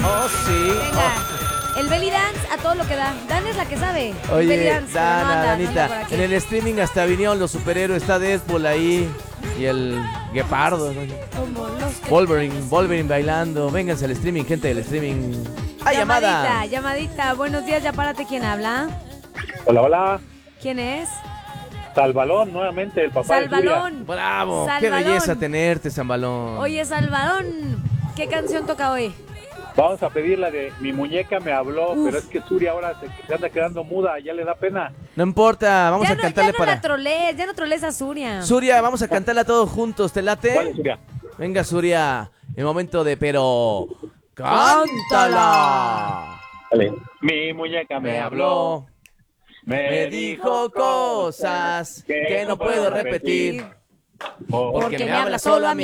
Oh, sí. Venga. El belly dance a todo lo que da. Dan es la que sabe. El belly Oye, dance, pero no anda, no anda Danita, por aquí. en el streaming hasta vinieron los superhéroes. Está Deadpool ahí y el Guepardo, ¿no? Como los que... Wolverine bailando. Vénganse al streaming, gente del streaming. ¡Ay, llamada! Llamadita. Buenos días, ya párate. ¿Quién habla? Hola, hola. ¿Quién es? Salvalón, nuevamente, el papá de Julia. Salvalón. ¡Bravo! ¡Qué Salvalón. belleza tenerte, Zambalón! Oye, Salvadón, ¿qué canción toca hoy? Vamos a pedir la de Mi muñeca me habló, pero es que Suri ahora se anda quedando muda, ya le da pena. No importa, vamos a cantarle ya para... no trolees a Suria. Suria, vamos a cantarla todos juntos, ¿te late? ¿Cuál es, Suria? Venga, Suria, el momento de pero... ¡Cántala! Vale. Mi muñeca me habló, Me dijo cosas que no puedo repetir, porque me habla solo a mí.